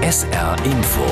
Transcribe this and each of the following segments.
SR Info.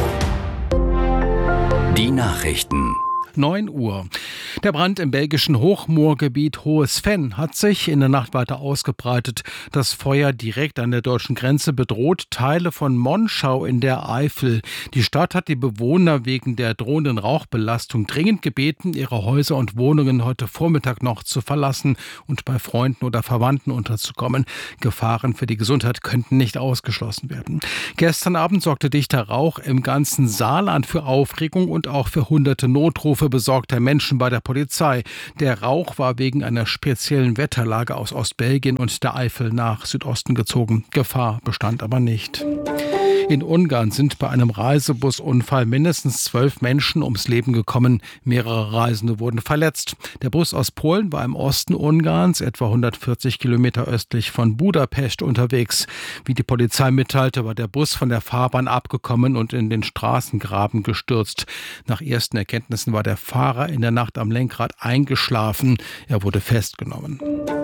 Die Nachrichten. 9 Uhr. Der Brand im belgischen Hochmoorgebiet Hohes Venn hat sich in der Nacht weiter ausgebreitet. Das Feuer direkt an der deutschen Grenze bedroht Teile von Monschau in der Eifel. Die Stadt hat die Bewohner wegen der drohenden Rauchbelastung dringend gebeten, ihre Häuser und Wohnungen heute Vormittag noch zu verlassen und bei Freunden oder Verwandten unterzukommen. Gefahren für die Gesundheit könnten nicht ausgeschlossen werden. Gestern Abend sorgte dichter Rauch im ganzen Saarland für Aufregung und auch für hunderte Notrufe besorgter Menschen bei der Polizei. Der Rauch war wegen einer speziellen Wetterlage aus Ostbelgien und der Eifel nach Südosten gezogen. Gefahr bestand aber nicht. In Ungarn sind bei einem Reisebusunfall mindestens 12 Menschen ums Leben gekommen. Mehrere Reisende wurden verletzt. Der Bus aus Polen war im Osten Ungarns, etwa 140 Kilometer östlich von Budapest, unterwegs. Wie die Polizei mitteilte, war der Bus von der Fahrbahn abgekommen und in den Straßengraben gestürzt. Nach ersten Erkenntnissen war der Fahrer in der Nacht am Lenkrad eingeschlafen. Er wurde festgenommen.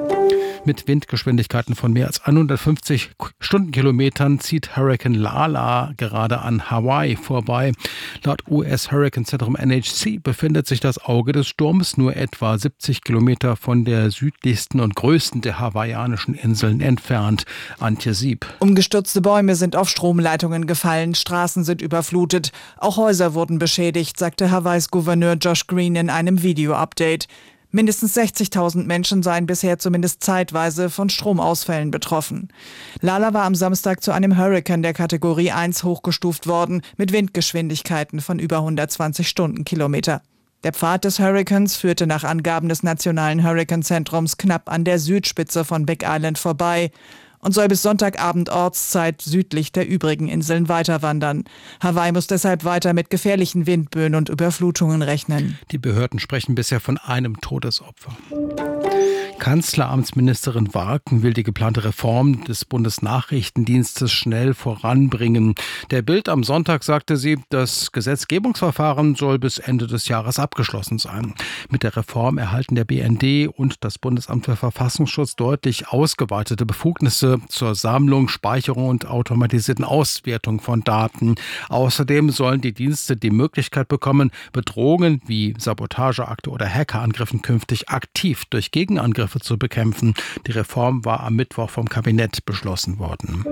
Mit Windgeschwindigkeiten von mehr als 150 Stundenkilometern zieht Hurrikan Lala gerade an Hawaii vorbei. Laut US-Hurrikanzentrum NHC befindet sich das Auge des Sturms nur etwa 70 Kilometer von der südlichsten und größten der hawaiianischen Inseln entfernt. Antje Sieb. Umgestürzte Bäume sind auf Stromleitungen gefallen, Straßen sind überflutet. Auch Häuser wurden beschädigt, sagte Hawaiis Gouverneur Josh Green in einem Video-Update. Mindestens 60.000 Menschen seien bisher zumindest zeitweise von Stromausfällen betroffen. Lala war am Samstag zu einem Hurrikan der Kategorie 1 hochgestuft worden, mit Windgeschwindigkeiten von über 120 Stundenkilometer. Der Pfad des Hurrikans führte nach Angaben des Nationalen Hurrikanzentrums knapp an der Südspitze von Big Island vorbei und soll bis Sonntagabend Ortszeit südlich der übrigen Inseln weiterwandern. Hawaii muss deshalb weiter mit gefährlichen Windböen und Überflutungen rechnen. Die Behörden sprechen bisher von einem Todesopfer. Kanzleramtsministerin Warken will die geplante Reform des Bundesnachrichtendienstes schnell voranbringen. Der Bild am Sonntag sagte sie, das Gesetzgebungsverfahren soll bis Ende des Jahres abgeschlossen sein. Mit der Reform erhalten der BND und das Bundesamt für Verfassungsschutz deutlich ausgeweitete Befugnisse zur Sammlung, Speicherung und automatisierten Auswertung von Daten. Außerdem sollen die Dienste die Möglichkeit bekommen, Bedrohungen wie Sabotageakte oder Hackerangriffen künftig aktiv durch Gegenangriffe zu bekämpfen. Die Reform war am Mittwoch vom Kabinett beschlossen worden.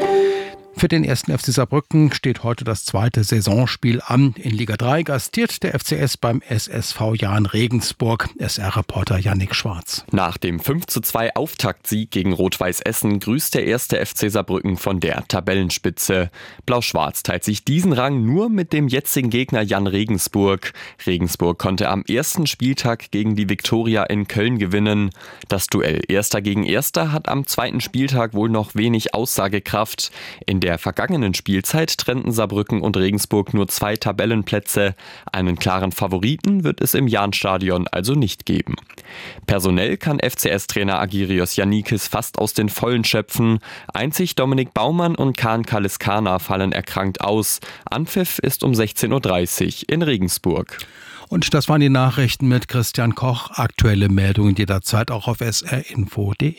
Für den 1. FC Saarbrücken steht heute das zweite Saisonspiel an. In Liga 3 gastiert der FCS beim SSV Jahn Regensburg. SR-Reporter Yannick Schwarz. Nach dem 5:2 Auftaktsieg gegen Rot-Weiß Essen grüßt der 1. FC Saarbrücken von der Tabellenspitze. Blau-Schwarz teilt sich diesen Rang nur mit dem jetzigen Gegner Jahn Regensburg. Regensburg konnte am ersten Spieltag gegen die Viktoria in Köln gewinnen. Das Duell Erster gegen Erster hat am zweiten Spieltag wohl noch wenig Aussagekraft. In der vergangenen Spielzeit trennten Saarbrücken und Regensburg nur 2 Tabellenplätze. Einen klaren Favoriten wird es im Jahnstadion also nicht geben. Personell kann FCS-Trainer Agirios Yannikis fast aus den Vollen schöpfen. Einzig Dominik Baumann und Kaan Kaliskana fallen erkrankt aus. Anpfiff ist um 16:30 Uhr in Regensburg. Und das waren die Nachrichten mit Christian Koch. Aktuelle Meldungen jederzeit auch auf srinfo.de.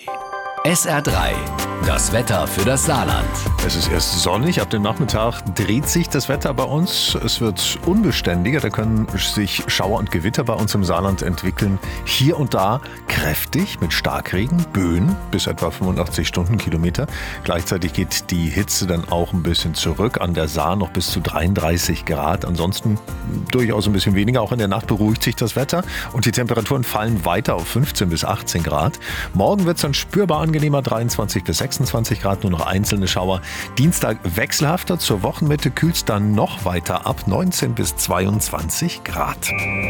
SR3, das Wetter für das Saarland. Es ist erst sonnig, ab dem Nachmittag dreht sich das Wetter bei uns. Es wird unbeständiger, da können sich Schauer und Gewitter bei uns im Saarland entwickeln. Hier und da kräftig mit Starkregen, Böen bis etwa 85 Stundenkilometer. Gleichzeitig geht die Hitze dann auch ein bisschen zurück, an der Saar noch bis zu 33 Grad. Ansonsten durchaus ein bisschen weniger, auch in der Nacht beruhigt sich das Wetter und die Temperaturen fallen weiter auf 15 bis 18 Grad. Morgen wird es dann spürbar angenehmer, 23 bis 26 Grad, nur noch einzelne Schauer. Dienstag wechselhafter, zur Wochenmitte kühlt es dann noch weiter ab, 19 bis 22 Grad.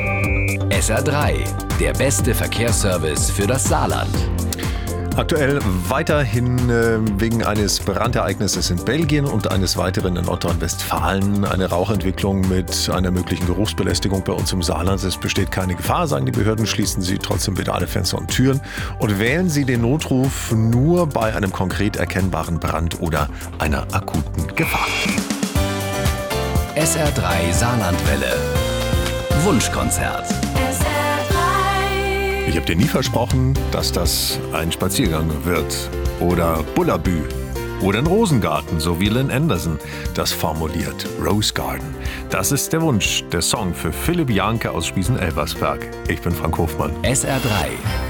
SR3, der beste Verkehrsservice für das Saarland. Aktuell weiterhin wegen eines Brandereignisses in Belgien und eines weiteren in Nordrhein-Westfalen eine Rauchentwicklung mit einer möglichen Geruchsbelästigung bei uns im Saarland. Es besteht keine Gefahr, sagen die Behörden, schließen Sie trotzdem wieder alle Fenster und Türen und wählen Sie den Notruf nur bei einem konkret erkennbaren Brand oder einer akuten Gefahr. SR3 Saarlandwelle. Wunschkonzert. Ich habe dir nie versprochen, dass das ein Spaziergang wird oder Bullabü. Oder ein Rosengarten, so wie Lynn Anderson das formuliert. Rose Garden. Das ist der Wunsch, der Song für Philipp Janke aus Spießen-Elversberg. Ich bin Frank Hofmann. SR3